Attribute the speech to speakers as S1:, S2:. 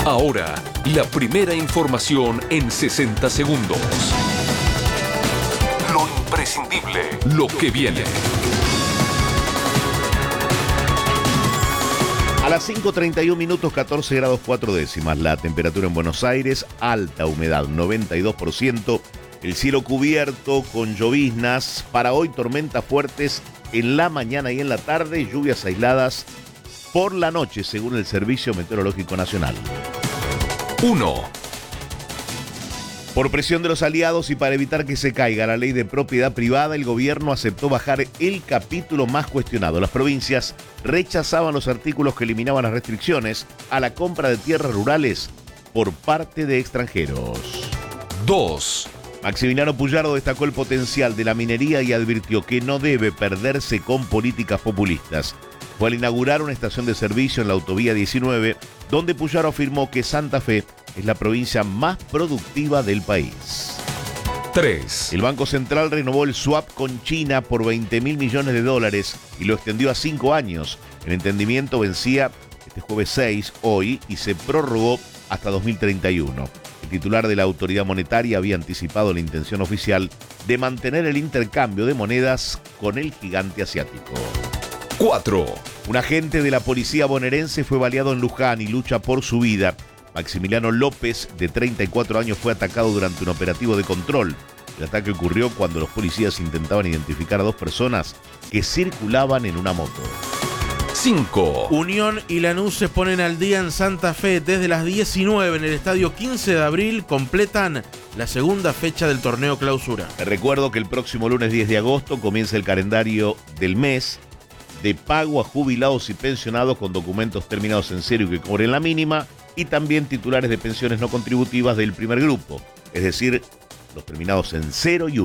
S1: Ahora, la primera información en 60 segundos. Lo imprescindible, lo que viene.
S2: A las 5:31 minutos, 14 grados 4 décimas. La temperatura en Buenos Aires, alta humedad, 92%. El cielo cubierto con lloviznas. Para hoy, tormentas fuertes en la mañana y en la tarde. Lluvias aisladas por la noche, según el Servicio Meteorológico Nacional.
S1: 1.
S2: Por presión de los aliados y para evitar que se caiga la ley de propiedad privada, el gobierno aceptó bajar el capítulo más cuestionado. Las provincias rechazaban los artículos que eliminaban las restricciones a la compra de tierras rurales por parte de extranjeros.
S1: 2.
S2: Maximiliano Puyaro destacó el potencial de la minería y advirtió que no debe perderse con políticas populistas. Fue al inaugurar una estación de servicio en la autovía 19, donde Puyaro afirmó que Santa Fe es la provincia más productiva del país.
S1: 3.
S2: El Banco Central renovó el swap con China por $20.000 millones y lo extendió a 5 años. El entendimiento vencía este jueves 6, hoy, y se prorrogó hasta 2031. El titular de la autoridad monetaria había anticipado la intención oficial de mantener el intercambio de monedas con el gigante asiático.
S1: 4.
S2: Un agente de la policía bonaerense fue baleado en Luján y lucha por su vida. Maximiliano López, de 34 años, fue atacado durante un operativo de control. El ataque ocurrió cuando los policías intentaban identificar a 2 personas que circulaban en una moto.
S1: 5.
S3: Unión y Lanús se ponen al día en Santa Fe. Desde las 19 en el estadio 15 de abril completan la segunda fecha del torneo clausura.
S2: Te recuerdo que el próximo lunes 10 de agosto comienza el calendario del mes de pago a jubilados y pensionados con documentos terminados en cero y que cobren la mínima, y también titulares de pensiones no contributivas del primer grupo, es decir, los terminados en 0 y 1.